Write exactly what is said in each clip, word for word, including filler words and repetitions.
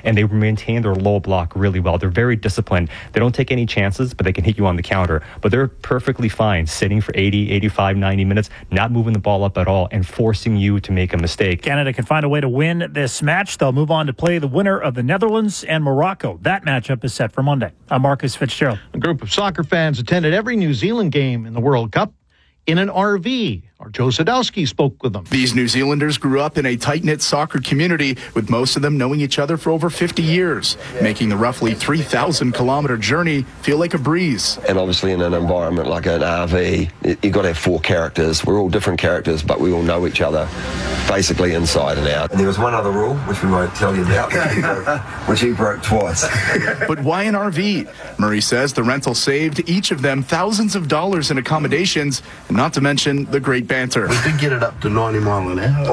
and they maintain their low block really well. They're very disciplined. They don't take any chances, but they can hit you on the counter. But they're perfectly fine sitting for eighty, eighty-five, ninety minutes, not moving the ball up at all, and forcing you to make a mistake. Canada can find a way to win this match. They'll move on to play the winner of the Netherlands and Morocco. That matchup is set for Monday. I'm Marcus Fitzgerald. A group of soccer fans attended every New Zealand game in the World Cup in an R V. Our Joe Sadowski spoke with them. These New Zealanders grew up in a tight-knit soccer community, with most of them knowing each other for over fifty years, making the roughly three thousand kilometer journey feel like a breeze. And obviously in an environment like an R V, you've got to have four characters. We're all different characters, but we all know each other basically inside and out. And there was one other rule, which we won't tell you about, which he broke twice. But why an R V? Murray says the rental saved each of them thousands of dollars in accommodations, not to mention the great banter. We did get it up to ninety mile an hour.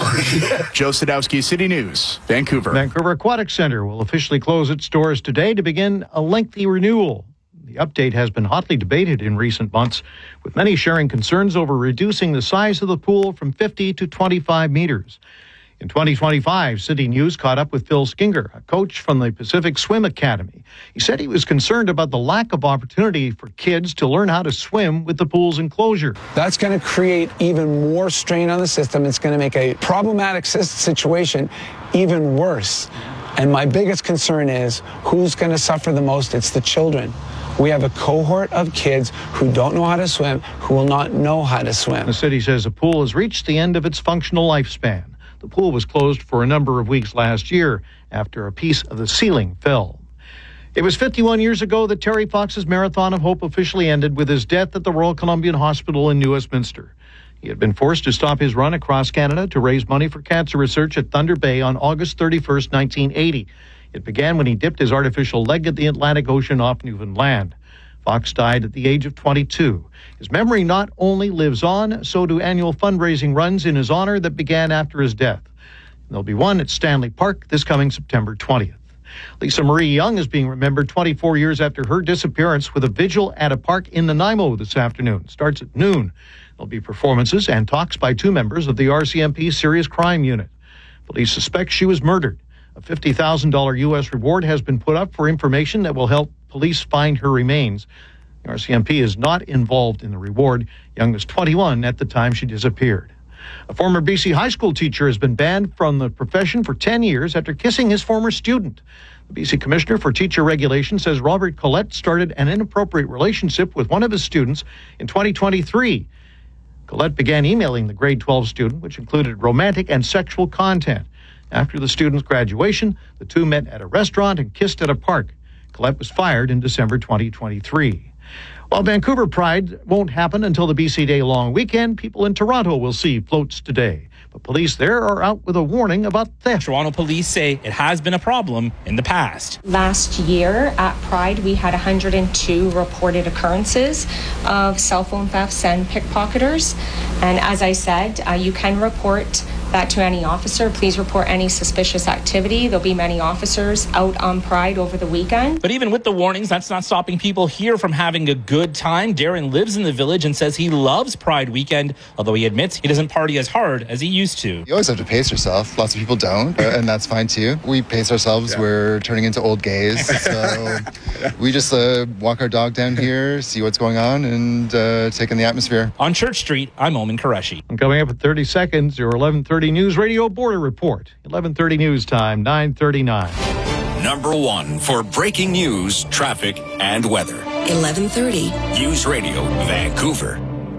Oh. Joe Sadowski, City News, Vancouver. Vancouver Aquatic Centre will officially close its doors today to begin a lengthy renewal. The update has been hotly debated in recent months, with many sharing concerns over reducing the size of the pool from fifty to twenty-five meters. In twenty twenty-five, City News caught up with Phil Skinger, a coach from the Pacific Swim Academy. He said he was concerned about the lack of opportunity for kids to learn how to swim with the pool's enclosure. That's going to create even more strain on the system. It's going to make a problematic situation even worse. And my biggest concern is who's going to suffer the most? It's the children. We have a cohort of kids who don't know how to swim, who will not know how to swim. The city says the pool has reached the end of its functional lifespan. The pool was closed for a number of weeks last year after a piece of the ceiling fell. It was fifty-one years ago that Terry Fox's Marathon of Hope officially ended with his death at the Royal Columbian Hospital in New Westminster. He had been forced to stop his run across Canada to raise money for cancer research at Thunder Bay on August thirty-first, nineteen eighty. It began when he dipped his artificial leg at the Atlantic Ocean off Newfoundland. Fox died at the age of twenty-two. His memory not only lives on, so do annual fundraising runs in his honor that began after his death. There'll be one at Stanley Park this coming September twentieth. Lisa Marie Young is being remembered twenty-four years after her disappearance with a vigil at a park in Nanaimo this afternoon. Starts at noon. There'll be performances and talks by two members of the R C M P Serious Crime Unit. Police suspect she was murdered. A fifty thousand dollars U S reward has been put up for information that will help police find her remains. The R C M P is not involved in the reward. Young was twenty-one at the time she disappeared. A former B C high school teacher has been banned from the profession for ten years after kissing his former student. The B C Commissioner for Teacher Regulation says Robert Collette started an inappropriate relationship with one of his students in twenty twenty-three. Collette began emailing the grade twelve student, which included romantic and sexual content. After the student's graduation, the two met at a restaurant and kissed at a park. Collette was fired in December twenty twenty-three. While Vancouver Pride won't happen until the B C Day long weekend, people in Toronto will see floats today. But police there are out with a warning about theft. Toronto police say it has been a problem in the past. Last year at Pride, we had one hundred two reported occurrences of cell phone thefts and pickpocketers. And as I said, uh, you can report that to any officer. Please report any suspicious activity. There'll be many officers out on Pride over the weekend. But even with the warnings, that's not stopping people here from having a good time. Darren lives in the village and says he loves Pride weekend, although he admits he doesn't party as hard as he used to. You always have to pace yourself. Lots of people don't, and that's fine too. We pace ourselves. Yeah. We're turning into old gays. So we just uh, walk our dog down here, see what's going on, and uh, take in the atmosphere. On Church Street, I'm Omen Qureshi. And coming up at thirty seconds, your eleven thirty News Radio Border Report. eleven thirty News Time, nine thirty-nine. Number one for breaking news, traffic, and weather. eleven thirty. News Radio Vancouver.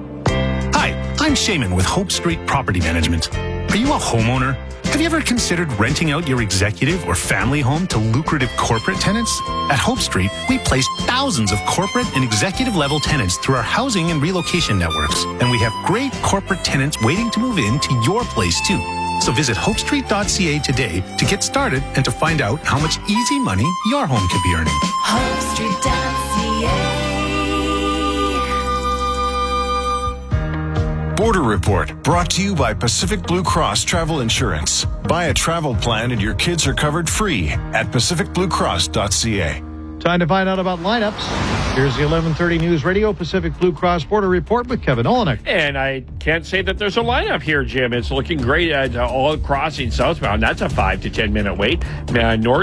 Hi, I'm Shaman with Hope Street Property Management. Are you a homeowner? Have you ever considered renting out your executive or family home to lucrative corporate tenants? At Hope Street, we place thousands of corporate and executive level tenants through our housing and relocation networks. And we have great corporate tenants waiting to move into your place too. So visit hope street dot c a today to get started and to find out how much easy money your home could be earning. hope street dot c a. Border Report, brought to you by Pacific Blue Cross Travel Insurance. Buy a travel plan and your kids are covered free at pacific blue cross dot c a. Time to find out about lineups. Here's the eleven thirty News Radio Pacific Blue Cross Border Report with Kevin Olenek. And I can't say that there's a lineup here, Jim. It's looking great at uh, all crossing southbound. That's a five to ten minute wait. Uh, north